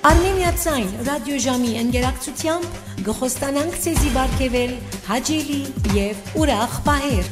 Armeniացայն ռադիոժամի ընկերակցությամբ գխոստանանք ցեզի բարգեվել հաճելի եւ ուրախ պահեր։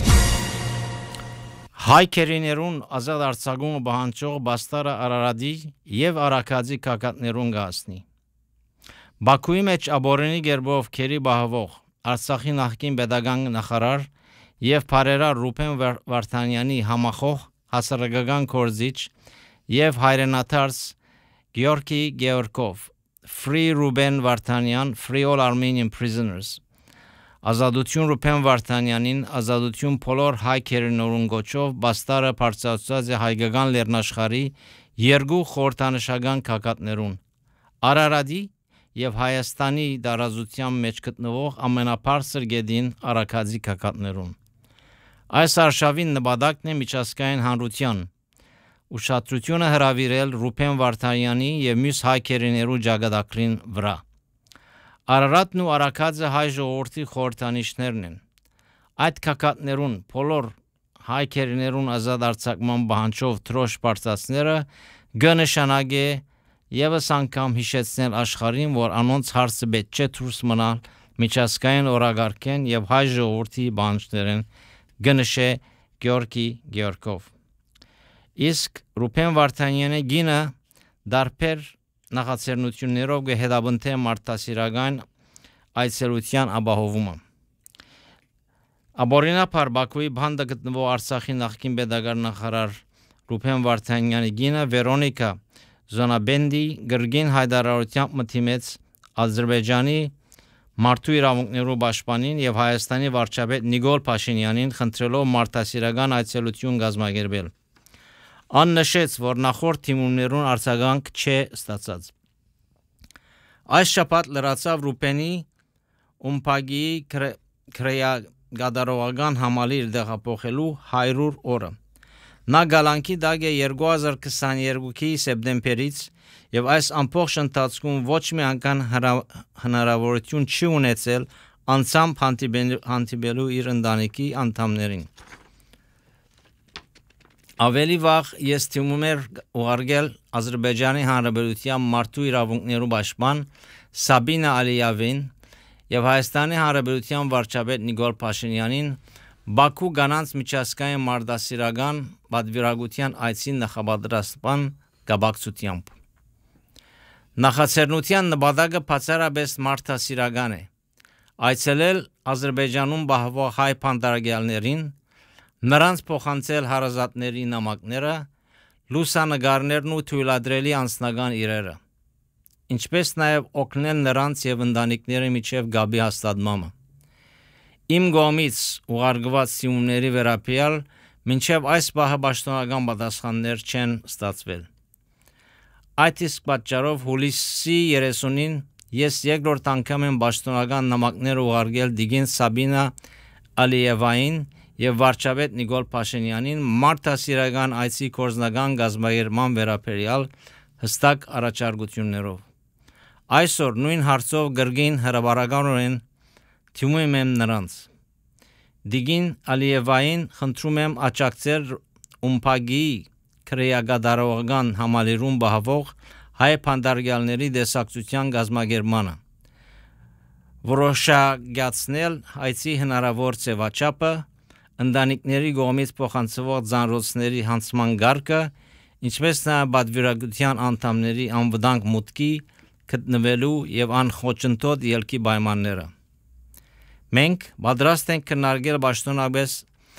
Հայքերիներուն ազատ արձակումը բանջող բաստարը Արարատի եւ Արաքածի կակատներուն գասնի։ Բաքուի մեջ աբորենի գերբով քերի բահվող Արցախի նախկին pedagogan նախարար եւ Փարերա Ռուբեն Վարդանյանի համախոհ հասարակական կորզիչ եւ հայրենաթարս Գեորգի Գեորգով Free Ruben Vartanyan Free All Armenian Prisoners Ազատություն Ռուբեն Վարդանյանին ազատություն բոլոր հայքերիներուն գոչով բաստարը բարձրացած է հայկական լեռնաշխարհի երկու խորհրդանշական կակատներուն Արարատի եւ Հայաստանի դարազության մեջ գտնվող ամենաբարձր գետին Արաքածի կակատներուն Այս արշավին նպատակն է միջազգային հանրության ուշադրությունը հրավիրել Ռուբեն Վարդանյանի եւ մյուս հայքերիներու ճակատագրին վրա Արարատն ու Արաքածը հայ ժողովրդի խորհրդանիշներն են այդ կակատներուն բոլոր հայքերիներուն ազատ արձակման բանջով թրոշ բարձրացները գնշանագե Եվս անգամ հիշեցնել աշխարհին, որ անոնց հարցը պետք չէ դուրս մնալ միջազգային օրագարկեն եւ հայ ժողովրդի բանջներեն գնշե Գեորգի Գեորգով Իսկ Ռուբեն Վարդանյանը գինը դարբեր նախաձեռնություններով գեհդաբնթե մարտահրավերական այցելության ապահովումը Աբորինապար Բաքուի բանդը գտնվող Արցախի նախկին pedagogan նախարար Ռուբեն Վարդանյանի գինը Վերոնիկա Զոնաբենդի գրգին հայդարարությամբ մտիմեց Ադրբեջանի մարդու իրավունքներու պաշտպանին եւ Հայաստանի վարչապետ Նիկոլ Փաշինյանին խնդրելով մարտահրավերական այցելություն կազմակերպել Աննշեց, որ նախորդ թիմումներուն արձագանք չէ ստացած Այս շաբաթ լրացավ Ռուբենի Ումպագի քրեագադարողական համալիր դեղափոխելու 100 օրը Նա գալանքի դագ է 2022-ի սեպտեմբերից եւ այս ամբողջ ընթացքում ոչ մի անգամ հնարավորություն չի ունեցել անցամբ հանդիպելու իր ընտանիքի անդամներին Ավելի վաղ ես թիմում էր ուղարկել Ադրբեջանի Հանրապետության մարդու իրավունքներու պաշտպան Սաբինա Ալիևին եւ Հայաստանի Հանրապետության վարչապետ Նիկոլ Փաշինյանին Բաքու գանանց միջազգային մարտահրավերական պատվիրակության այցի նախապատրաստման կապակցությամբ Նախաձեռնության նպատակը բացառապես մարտահրավերական է այցելել Ադրբեջանում բահվող հայ բանդարագյալներին Նրանց փոխանցել հարազատների նամակները, լուսանկարներն ու թույլատրելի անձնական իրերը, ինչպես նաև օգնել նրանց եւ ընտանիքների միջև գաբի հաստատմանը։ Իմ կողմից ուղարկված սիմումների վերաբերյալ մինչև այս պահը պաշտոնական պատասխաններ չեն ստացվել։ Այդ իսկ պատճառով հուլիսի 30-ին ես երկրորդ անգամ եմ պաշտոնական նամակներ ուղարկել Դիգին Սաբինա Ալիևային եւ վարչապետ Նիկոլ Փաշինյանին մարտահրավերական այցի կորզնական գազམ-երման վերաբերյալ հստակ առաջարկություններով։ Այսօր նույն հարցով գրգին հրաբարականորեն թիմում եմ նրանց։ Դիգին Ալիևային խնդրում եմ աջակցել Ումպագի քրեագադարողական համալիրում բահվող հայ բանդարագյալների դեսակցության գազམ-երմանը։ Որոշակացնել այցի հնարավոր ծավալը ընտանիքների կողմից փոխանցվող ծանրոցների հանձնման գարկը, ինչպես նաև պատվիրակության անդամների անվտանգ մուտքի գտնվելու եւ անխոչընդոտ ելքի պայմանները։ Մենք պատրաստ ենք քննարկել պաշտոնապես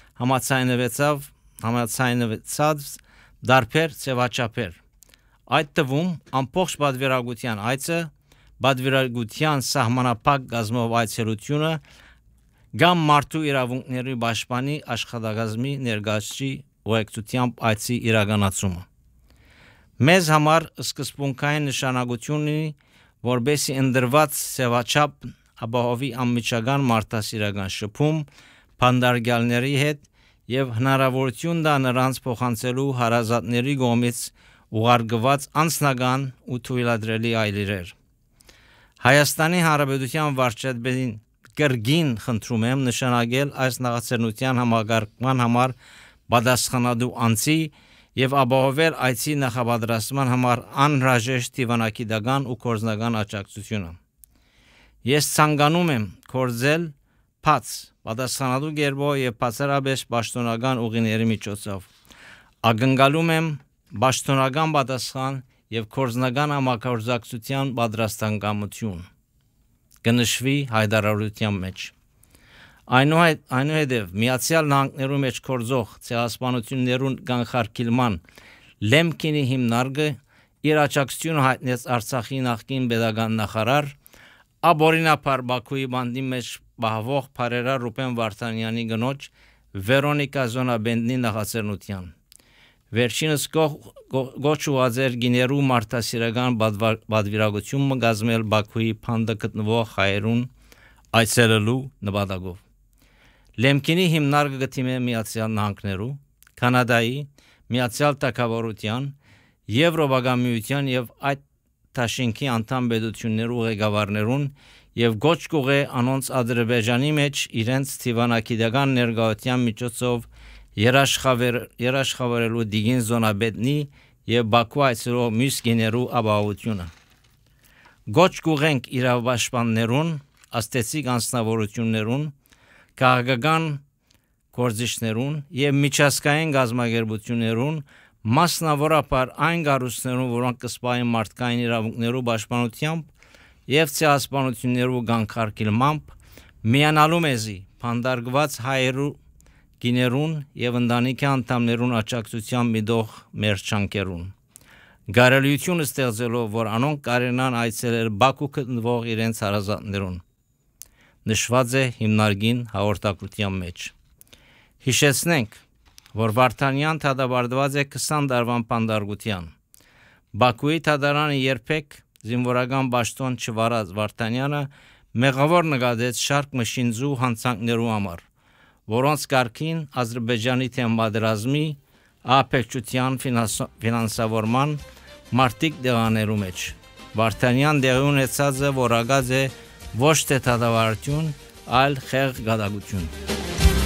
համաձայնվեցած դարբեր ծավալչափեր։ Այդ թվում ամբողջ պատվիրակության այցը, պատվիրակության սահմանափակ գազմով այցելությունը Գամ մարդու իրավունքների պաշտպանի աշխատակազմի ներկայացուցիչ ուղեկցությամբ այցի իրականացումը։ Մեզ համար սկզբունքային նշանակություն ունի, որբեսի ընդրված ծավալչափ ապահովի անմիջական մարտահրավերական շփում բանդարագյալների հետ եւ հնարավորություն տա նրանց փոխանցելու հարազատների կողմից ուղարկված անձնական ու թույլատրելի այլիրեր։ Հայաստանի Հանրապետության վարչապետին Կրգին խնդրում եմ նշանակել այս նախաձեռնության համագարկման համար պատասխանատու անձի եւ ապահովել այցի նախապատրաստման համար անհրաժեշտ դիվանագիտական ու կորզնական աջակցությունը։ Ես ցանկանում եմ կորզել բաց, պատասխանատու գերբով եւ բացառապես պաշտոնական ուղիների միջոցով։ Ակնկալում եմ պաշտոնական պատասխան եւ կորզնական համագործակցության պատրաստակամություն կնշվի հայտարարության մեջ։ Այնուհետև Միացյալ Նահանգներու մեջ կորձող ցեղասպանություններուն կանխարգելման Լեմքինի հիմնարկը իր աջակցությունը հայտնեց Արցախի նախկին պետական նախարար Աբորինապար Բաքուի բանդի մեջ պահվող Փարերա Ռուբեն Վարդանյանի գնոջ Վերոնիկա Զոնաբենդնի նախաձեռնության։ Վերջինս գոչուած էր գիներու մարդասիրական բادվիրագություն կազմել Բաքուի փանդը գտնվող հայերուն այցելելու նպատակով։ Լեմքինի հիմնարկը գտիմե Միացյալ Նահանգներու, Կանադայի, Միացյալ Թագավորության, Եվրոպական միության եւ այդ դաշինքի անդամ պետություններու ղեկավարներուն եւ գոչ կուղե անոնց Ադրբեջանի մեջ իրենց դիվանագիտական ներկայության միջոցով երաշխավորելու Դիգին Զոնաբեդնի եւ Բաքու այցելող մյուս գիներու ապահովությունը։ Գոչ կուղենք իրավապաշտպաններուն, աստեցիկ անձնավորություններուն, քաղաքական գործիչներուն եւ միջազգային գազམ་ագերբություններուն, մասնավորապես այն կառույցներուն, որոնք կսպայեն մարդկային իրավունքներու պաշտպանությամբ եւ ցեղասպանություններու կանխարգելմամբ, միանալու մեզի փանդարգված հայերու գիներուն եւ ընտանիքի անդամներուն աջակցության միտող մեր չանկերուն։ Գարելիություն ստեղծելով, որ անոնք կարենան այցելել Բաքու գտնվող իրենց հարազատներուն։ Նշված է հիմնարկին հաղորդակցության մեջ։ Հիշեցնենք, որ Վարդանյան դատապարտված է 20 տարվան փանդարգության։ Բաքուի դատարանը երբեք զինվորական պաշտոն չվարած Վարդանյանը մեղավոր նկատեց շարք մշինձու հանցանքներու համար, որոնց կարգին Ադրբեջանի թեմադրազմի ապեքչության ֆինանսավորման մարտիկ դեղաներու մեջ։ Վարդանյան դեղի ունեցածը որակած է ոչ թե դատավարություն, այլ խեղճ գադագություն։